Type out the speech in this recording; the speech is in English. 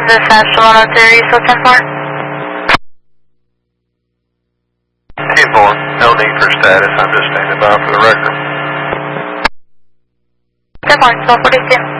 dispatch to 103, so 10-4. 10-4, no need for status, I'm just standing by for the record. 10-4, 1242.